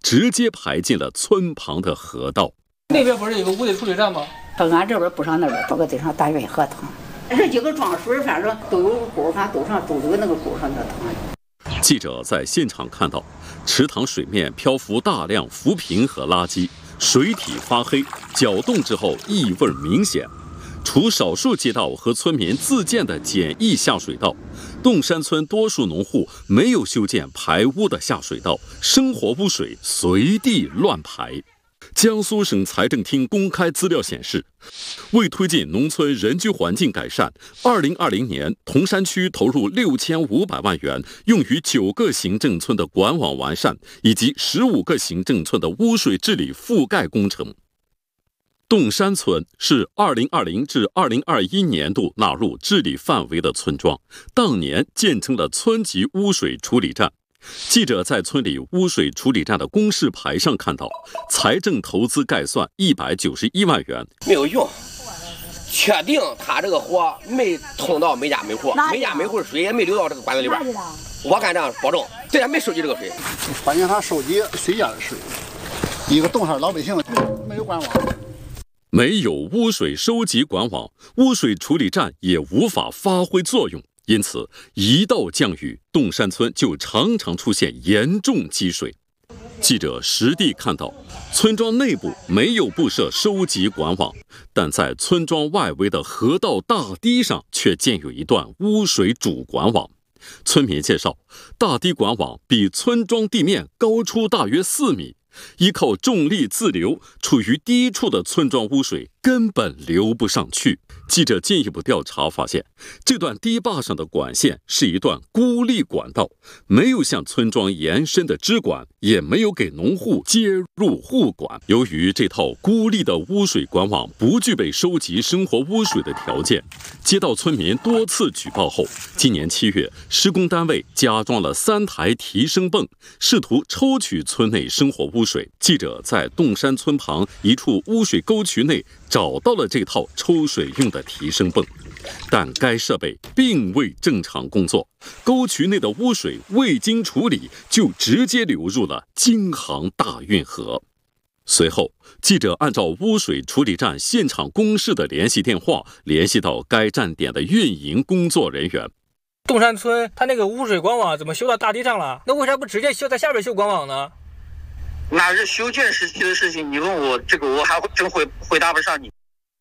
直接排进了村旁的河道。 那边不是有个污水处理站吗？ 从俺这边不上那边，到个地上大运河塘。这几个庄水反正都有沟，反正都上都有那个沟上的塘。 记者在现场看到，池塘水面漂浮大量浮萍和垃圾，水体发黑，搅动之后异味明显。除少数街道和村民自建的简易下水道，洞山村多数农户没有修建排污的下水道，生活污水随地乱排。江苏省财政厅公开资料显示，为推进农村人居环境改善，2020年铜山区投入6500万元，用于9个行政村的管网完善以及15个行政村的污水治理覆盖工程。洞山村是2020至2021年度纳入治理范围的村庄，当年建成了村级污水处理站。记者在村里污水处理站的公示牌上看到，财政投资概算191万元， 没有用。确定他这个火没通到每家每户，每家每户水也没流到这个管子里边。我敢这样保证，这也没收集这个水。 发现他收集水家的水，一个洞山老百姓没有管网。 没有污水收集管网，污水处理站也无法发挥作用。因此，一到降雨，洞山村就常常出现严重积水。记者实地看到，村庄内部没有布设收集管网，但在村庄外围的河道大堤上却建有一段污水主管网。村民介绍，大堤管网比村庄地面高出大约4米，依靠重力自流，处于低处的村庄污水根本流不上去。记者进一步调查发现，这段堤坝上的管线是一段孤立管道，没有向村庄延伸的支管，也没有给农户接入护管。由于这套孤立的污水管网不具备收集生活污水的条件，接到村民多次举报后，今年7月，施工单位加装了3台提升泵，试图抽取村内生活污水。记者在洞山村旁一处污水沟渠内找到了这套抽水用的提升泵，但该设备并未正常工作，沟渠内的污水未经处理就直接流入了京杭大运河。随后，记者按照污水处理站现场公示的联系电话联系到该站点的运营工作人员。 洞山村它那个污水管网怎么修到大堤上了？那为啥不直接修在下边修管网呢？ 那是修建时期的事情，你问我这个，我还真回答不上你。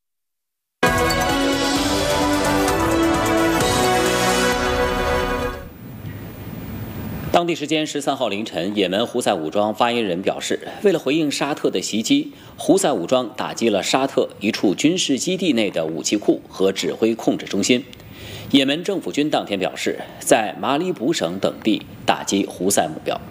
当地时间13号凌晨，也门胡塞武装发言人表示，为了回应沙特的袭击，胡塞武装打击了沙特一处军事基地内的武器库和指挥控制中心。也门政府军当天表示，在马里卜省等地打击胡塞目标。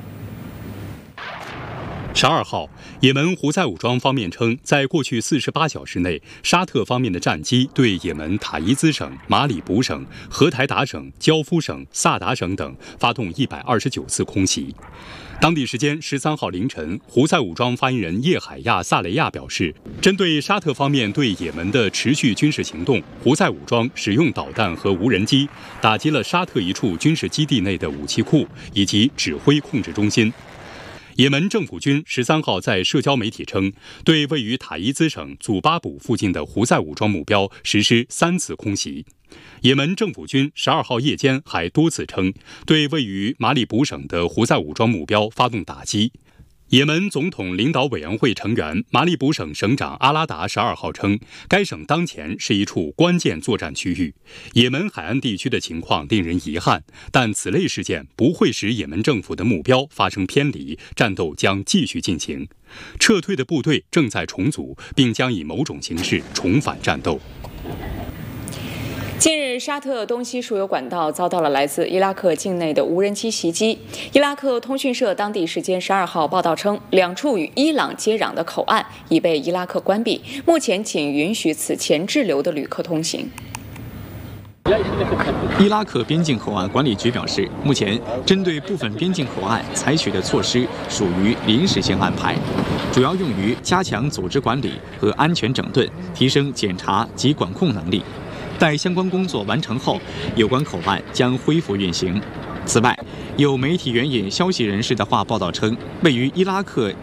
12号，也门胡塞武装方面称，在过去48小时内，沙特方面的战机对也门塔伊兹省、马里卜省、荷台达省、焦夫省、萨达省等发动129次空袭。当地时间13号凌晨，胡塞武装发言人叶海亚·萨雷亚表示，针对沙特方面对也门的持续军事行动，胡塞武装使用导弹和无人机打击了沙特一处军事基地内的武器库以及指挥控制中心。也门政府军13号在社交媒体称，对位于塔伊兹省祖巴卜附近的胡塞武装目标实施3次空袭。也门政府军12号夜间还多次称，对位于马里卜省的胡塞武装目标发动打击。也门总统领导委员会成员、马里卜省省长阿拉达12号称，该省当前是一处关键作战区域。也门海岸地区的情况令人遗憾，但此类事件不会使也门政府的目标发生偏离，战斗将继续进行。撤退的部队正在重组，并将以某种形式重返战斗。 近日，沙特东西输油管道遭到了来自伊拉克境内的无人机袭击。伊拉克通讯社当地时间12号报道称，2处与伊朗接壤的口岸已被伊拉克关闭，目前仅允许此前滞留的旅客通行。 伊拉克边境口岸管理局表示，目前针对部分边境口岸采取的措施属于临时性安排，主要用于加强组织管理和安全整顿，提升检查及管控能力。待相关工作完成后，有关口岸将恢复运行。此外，有媒体援引消息人士的话报道称，位于伊拉克